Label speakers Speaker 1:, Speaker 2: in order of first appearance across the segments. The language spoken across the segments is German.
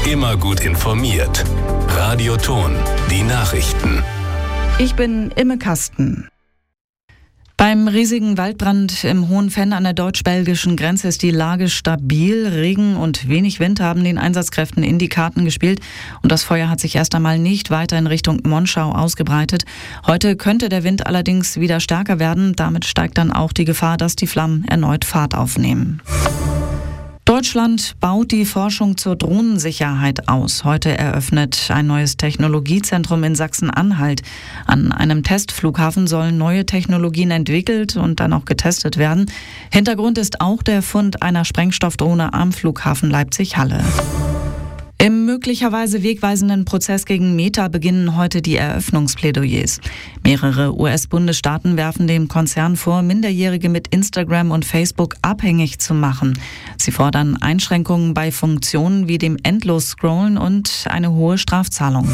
Speaker 1: Immer gut informiert. Radio Ton, die Nachrichten.
Speaker 2: Ich bin Imme Kasten. Beim riesigen Waldbrand im Hohenfenn an der deutsch-belgischen Grenze ist die Lage stabil. Regen und wenig Wind haben den Einsatzkräften in die Karten gespielt. Und das Feuer hat sich erst einmal nicht weiter in Richtung Monschau ausgebreitet. Heute könnte der Wind allerdings wieder stärker werden. Damit steigt dann auch die Gefahr, dass die Flammen erneut Fahrt aufnehmen. Deutschland baut die Forschung zur Drohnensicherheit aus. Heute eröffnet ein neues Technologiezentrum in Sachsen-Anhalt. An einem Testflughafen sollen neue Technologien entwickelt und dann auch getestet werden. Hintergrund ist auch der Fund einer Sprengstoffdrohne am Flughafen Leipzig-Halle. Im möglicherweise wegweisenden Prozess gegen Meta beginnen heute die Eröffnungsplädoyers. Mehrere US-Bundesstaaten werfen dem Konzern vor, Minderjährige mit Instagram und Facebook abhängig zu machen. Sie fordern Einschränkungen bei Funktionen wie dem Endlos-Scrollen und eine hohe Strafzahlung.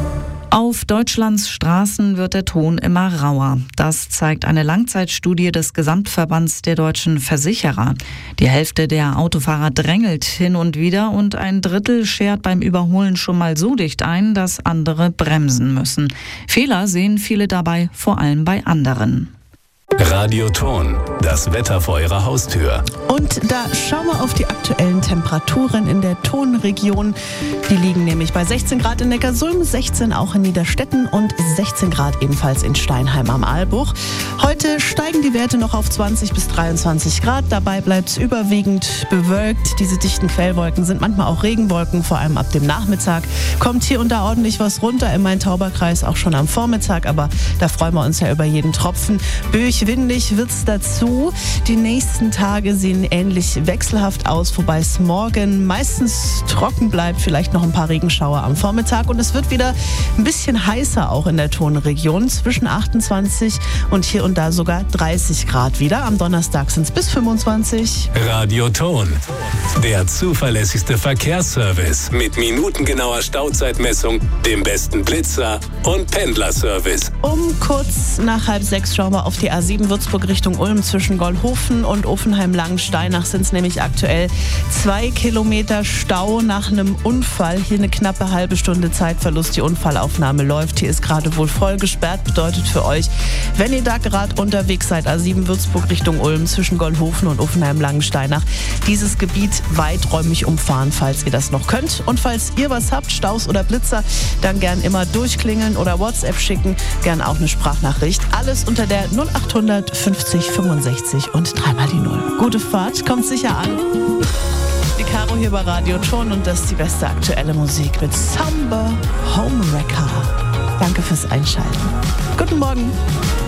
Speaker 2: Auf Deutschlands Straßen wird der Ton immer rauer. Das zeigt eine Langzeitstudie des Gesamtverbands der deutschen Versicherer. Die Hälfte der Autofahrer drängelt hin und wieder und ein Drittel schert beim Überholen schon mal so dicht ein, dass andere bremsen müssen. Fehler sehen viele dabei, vor allem bei anderen.
Speaker 1: Radio Ton, das Wetter vor Ihrer Haustür.
Speaker 3: Und da schauen wir auf die aktuellen Temperaturen in der Tonregion. Die liegen nämlich bei 16 Grad in Neckarsulm, 16 auch in Niederstetten und 16 Grad ebenfalls in Steinheim am Aalbuch. Heute steigen die Werte noch auf 20 bis 23 Grad. Dabei bleibt es überwiegend bewölkt. Diese dichten Quellwolken sind manchmal auch Regenwolken, vor allem ab dem Nachmittag. Kommt hier und da ordentlich was runter im Main-Tauber-Kreis, auch schon am Vormittag. Aber da freuen wir uns ja über jeden Tropfen. Windig wird's dazu. Die nächsten Tage sehen ähnlich wechselhaft aus, wobei es morgen meistens trocken bleibt, vielleicht noch ein paar Regenschauer am Vormittag. Und es wird wieder ein bisschen heißer auch in der Tonregion, zwischen 28 und hier und da sogar 30 Grad wieder. Am Donnerstag sind es bis 25.
Speaker 1: Radio Ton, der zuverlässigste Verkehrsservice mit minutengenauer Stauzeitmessung, dem besten Blitzer und Pendlerservice.
Speaker 3: Um kurz nach 5:30 schauen wir auf die A7 Würzburg Richtung Ulm. Zwischen Goldhofen und Offenheim-Langensteinach sind es nämlich aktuell 2 Kilometer Stau nach einem Unfall. Hier eine knappe halbe Stunde Zeitverlust. Die Unfallaufnahme läuft. Hier ist gerade wohl voll gesperrt. Bedeutet für euch, wenn ihr da gerade unterwegs seid, A7 Würzburg Richtung Ulm zwischen Goldhofen und Offenheim-Langensteinach, dieses Gebiet weiträumig umfahren, falls ihr das noch könnt. Und falls ihr was habt, Staus oder Blitzer, dann gern immer durchklingeln oder WhatsApp schicken. Gern auch eine Sprachnachricht. Alles unter der 0800 50 65 und 3 mal die 0. Gute Fahrt, kommt sicher an. Die Caro hier bei Radio Ton und das ist die beste aktuelle Musik mit Samba Homewrecker. Danke fürs Einschalten. Guten Morgen.